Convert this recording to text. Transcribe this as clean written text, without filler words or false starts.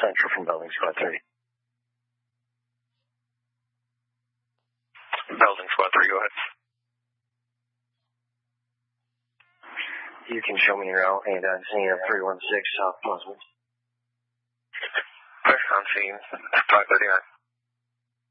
Central from Building Squad 3. Building Squad 3, go ahead. You can show me your route and scene of 316 South Pleasant. Push on scene, 539.